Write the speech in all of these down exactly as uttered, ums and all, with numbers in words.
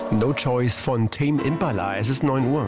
No Choice von Tame Impala. Es ist neun Uhr.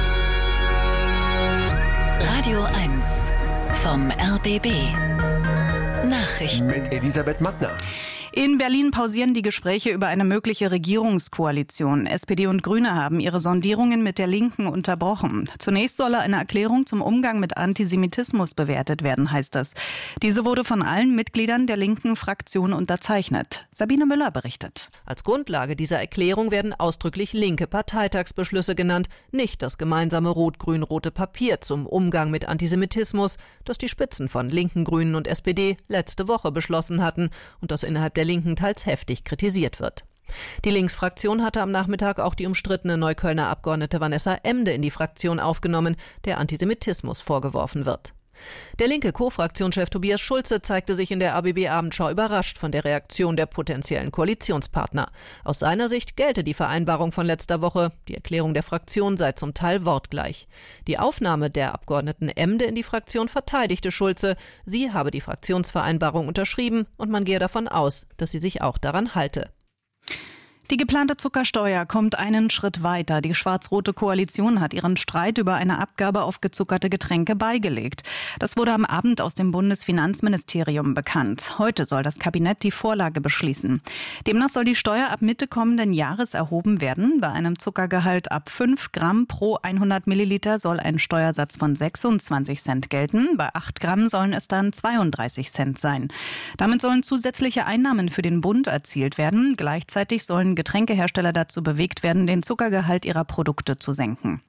Radio eins vom R B B. Nachrichten mit Elisabeth Mattner. In Berlin pausieren die Gespräche über eine mögliche Regierungskoalition. S P D und Grüne haben ihre Sondierungen mit der Linken unterbrochen. Zunächst solle eine Erklärung zum Umgang mit Antisemitismus bewertet werden, heißt es. Diese wurde von allen Mitgliedern der linken Fraktion unterzeichnet. Sabine Müller berichtet. Als Grundlage dieser Erklärung werden ausdrücklich linke Parteitagsbeschlüsse genannt, nicht das gemeinsame rot-grün-rote Papier zum Umgang mit Antisemitismus, das die Spitzen von Linken, Grünen und S P D letzte Woche beschlossen hatten und das innerhalb der Linken teils heftig kritisiert wird. Die Linksfraktion hatte am Nachmittag auch die umstrittene Neuköllner Abgeordnete Vanessa Emde in die Fraktion aufgenommen, der Antisemitismus vorgeworfen wird. Der linke Co-Fraktionschef Tobias Schulze zeigte sich in der R B B-Abendschau überrascht von der Reaktion der potenziellen Koalitionspartner. Aus seiner Sicht gelte die Vereinbarung von letzter Woche. Die Erklärung der Fraktion sei zum Teil wortgleich. Die Aufnahme der Abgeordneten Emde in die Fraktion verteidigte Schulze. Sie habe die Fraktionsvereinbarung unterschrieben und man gehe davon aus, dass sie sich auch daran halte. Die geplante Zuckersteuer kommt einen Schritt weiter. Die schwarz-rote Koalition hat ihren Streit über eine Abgabe auf gezuckerte Getränke beigelegt. Das wurde am Abend aus dem Bundesfinanzministerium bekannt. Heute soll das Kabinett die Vorlage beschließen. Demnach soll die Steuer ab Mitte kommenden Jahres erhoben werden. Bei einem Zuckergehalt ab fünf Gramm pro hundert Milliliter soll ein Steuersatz von sechsundzwanzig Cent gelten. Bei acht Gramm sollen es dann zweiunddreißig Cent sein. Damit sollen zusätzliche Einnahmen für den Bund erzielt werden. Gleichzeitig sollen Getränkehersteller dazu bewegt werden, den Zuckergehalt ihrer Produkte zu senken.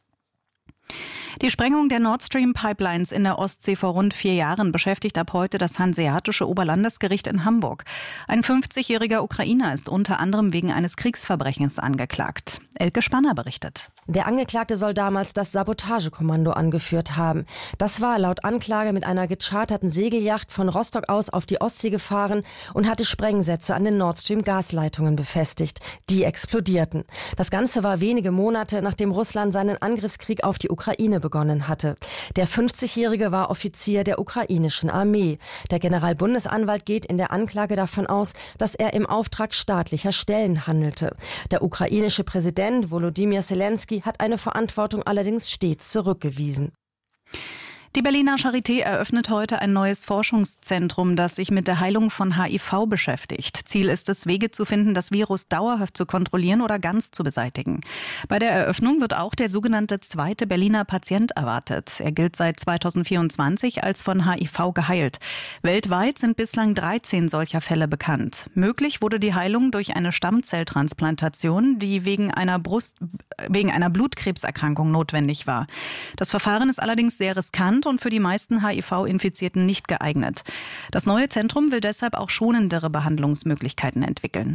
Die Sprengung der Nord Stream Pipelines in der Ostsee vor rund vier Jahren beschäftigt ab heute das Hanseatische Oberlandesgericht in Hamburg. Ein fünfzigjähriger Ukrainer ist unter anderem wegen eines Kriegsverbrechens angeklagt. Elke Spanner berichtet. Der Angeklagte soll damals das Sabotagekommando angeführt haben. Das war laut Anklage mit einer gecharterten Segelyacht von Rostock aus auf die Ostsee gefahren und hatte Sprengsätze an den Nord Stream Gasleitungen befestigt. Die explodierten. Das Ganze war wenige Monate, nachdem Russland seinen Angriffskrieg auf die Ukraine begonnen hatte. Der fünfzigjährige war Offizier der ukrainischen Armee. Der Generalbundesanwalt geht in der Anklage davon aus, dass er im Auftrag staatlicher Stellen handelte. Der ukrainische Präsident Volodymyr Zelensky hat eine Verantwortung allerdings stets zurückgewiesen. Die Berliner Charité eröffnet heute ein neues Forschungszentrum, das sich mit der Heilung von H I V beschäftigt. Ziel ist es, Wege zu finden, das Virus dauerhaft zu kontrollieren oder ganz zu beseitigen. Bei der Eröffnung wird auch der sogenannte zweite Berliner Patient erwartet. Er gilt seit zweitausendvierundzwanzig als von H I V geheilt. Weltweit sind bislang dreizehn solcher Fälle bekannt. Möglich wurde die Heilung durch eine Stammzelltransplantation, die wegen einer Brust, wegen einer Blutkrebserkrankung notwendig war. Das Verfahren ist allerdings sehr riskant und für die meisten H I V-Infizierten nicht geeignet. Das neue Zentrum will deshalb auch schonendere Behandlungsmöglichkeiten entwickeln.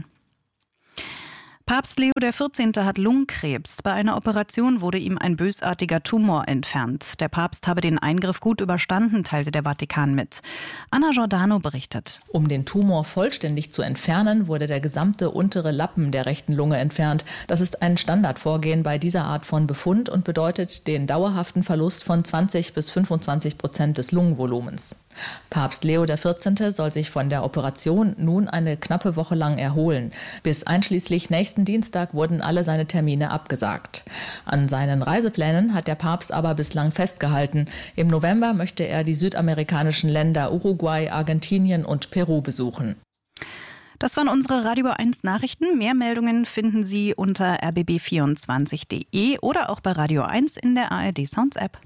Papst Leo der vierzehnte hat Lungenkrebs. Bei einer Operation wurde ihm ein bösartiger Tumor entfernt. Der Papst habe den Eingriff gut überstanden, teilte der Vatikan mit. Anna Giordano berichtet. Um den Tumor vollständig zu entfernen, wurde der gesamte untere Lappen der rechten Lunge entfernt. Das ist ein Standardvorgehen bei dieser Art von Befund und bedeutet den dauerhaften Verlust von zwanzig bis fünfundzwanzig Prozent des Lungenvolumens. Papst Leo der vierzehnte soll sich von der Operation nun eine knappe Woche lang erholen. Bis einschließlich nächsten Dienstag wurden alle seine Termine abgesagt. An seinen Reiseplänen hat der Papst aber bislang festgehalten. Im November möchte er die südamerikanischen Länder Uruguay, Argentinien und Peru besuchen. Das waren unsere Radio eins Nachrichten. Mehr Meldungen finden Sie unter r b b vierundzwanzig punkt d e oder auch bei Radio eins in der A R D Sounds App.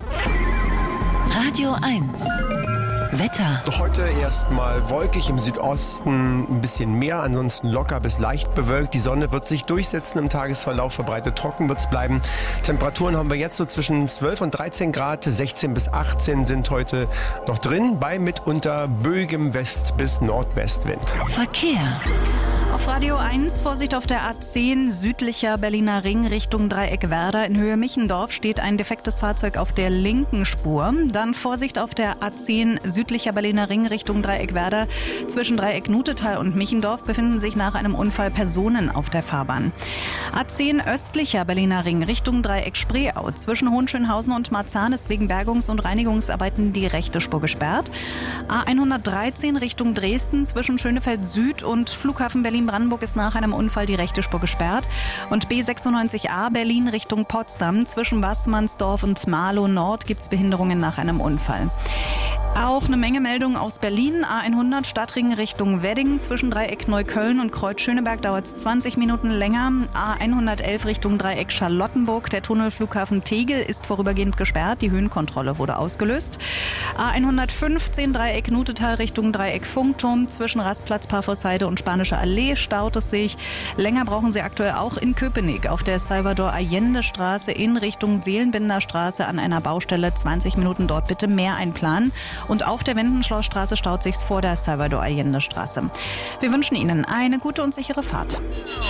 Radio eins Wetter. Heute erstmal wolkig im Südosten, ein bisschen mehr, ansonsten locker bis leicht bewölkt. Die Sonne wird sich durchsetzen im Tagesverlauf, verbreitet trocken wird es bleiben. Temperaturen haben wir jetzt so zwischen zwölf und dreizehn Grad, sechzehn bis achtzehn sind heute noch drin, bei mitunter böigem West- bis Nordwestwind. Verkehr. Auf Radio eins, Vorsicht auf der A zehn, südlicher Berliner Ring Richtung Dreieck Werder. In Höhe Michendorf steht ein defektes Fahrzeug auf der linken Spur. Dann Vorsicht auf der A zehn, südlicher Berliner Ring Richtung Dreieck Werder. Zwischen Dreieck Nutetal und Michendorf befinden sich nach einem Unfall Personen auf der Fahrbahn. A zehn, östlicher Berliner Ring Richtung Dreieck Spreeau. Zwischen Hohenschönhausen und Marzahn ist wegen Bergungs- und Reinigungsarbeiten die rechte Spur gesperrt. A hundertdreizehn Richtung Dresden zwischen Schönefeld Süd und Flughafen Berlin Berlin-Brandenburg ist nach einem Unfall die rechte Spur gesperrt. Und B sechsundneunzig A Berlin Richtung Potsdam. Zwischen Wassmannsdorf und Marlow Nord gibt es Behinderungen nach einem Unfall. Auch eine Menge Meldungen aus Berlin. A hundert Stadtring Richtung Wedding. Zwischen Dreieck Neukölln und Kreuz Schöneberg dauert es zwanzig Minuten länger. A hundertelf Richtung Dreieck Charlottenburg. Der Tunnelflughafen Tegel ist vorübergehend gesperrt. Die Höhenkontrolle wurde ausgelöst. A hundertfünfzehn Dreieck Nutetal Richtung Dreieck Funkturm. Zwischen Rastplatz Parforceide und Spanische Allee staut es sich. Länger brauchen Sie aktuell auch in Köpenick auf der Salvador-Allende-Straße in Richtung Seelenbinderstraße an einer Baustelle. zwanzig Minuten dort bitte mehr einplanen. Und auf der Wendenschlossstraße staut sich's vor der Salvador-Allende-Straße. Wir wünschen Ihnen eine gute und sichere Fahrt.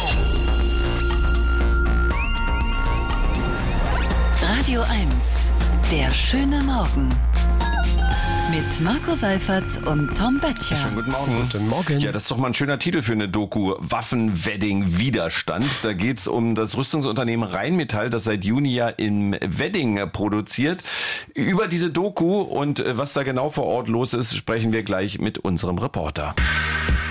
Radio eins, der schöne Morgen. Mit Marco Seifert und Tom Böttcher. Schönen guten Morgen. Guten Morgen. Ja, das ist doch mal ein schöner Titel für eine Doku. Waffenwedding Widerstand. Da geht's um das Rüstungsunternehmen Rheinmetall, das seit Juni ja in Wedding produziert. Über diese Doku und was da genau vor Ort los ist, sprechen wir gleich mit unserem Reporter.